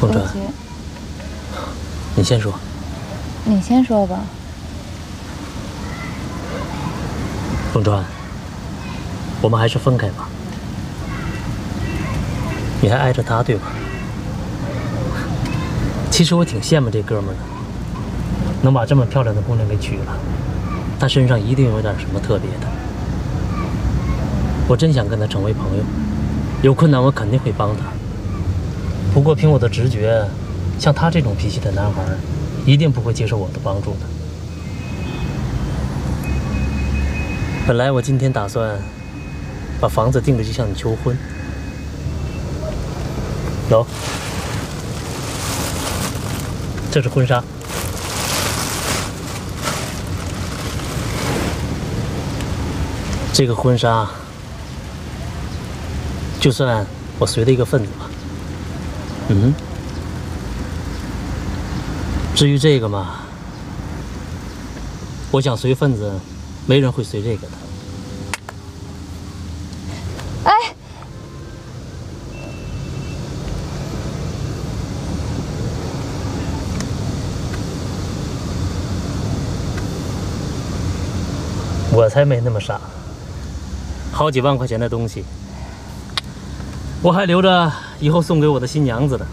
凤川，你先说。 你先说吧。 凤川，我们还是分开吧。你还爱着他，对吧？其实我挺羡慕这哥们儿的，能把这么漂亮的姑娘给娶了。他身上一定有点什么特别的。我真想跟他成为朋友，有困难我肯定会帮他。不过凭我的直觉，像他这种脾气的男孩，一定不会接受我的帮助的。本来我今天打算把房子定着去向你求婚。走，这是婚纱。这个婚纱，就算我随了一个份子吧。至于这个嘛，我想随份子，没人会随这个的。 哎， 我才没那么傻，好几万块钱的东西，我还留着以后送给我的新娘子的。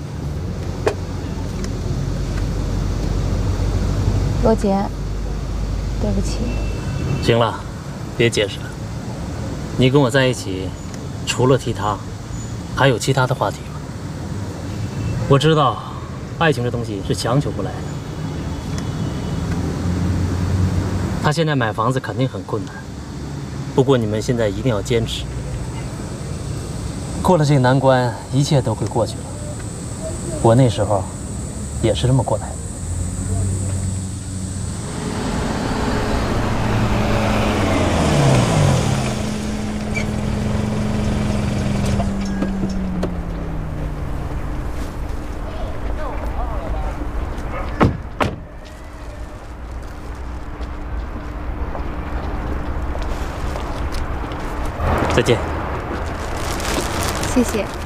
罗杰，对不起。 行了，别解释了。你跟我在一起，除了提他，还有其他的话题吗？我知道，爱情这东西是强求不来的。他现在买房子肯定很困难，不过你们现在一定要坚持。过了这个难关，一切都会过去了。我那时候也是这么过来的。再见。 谢谢。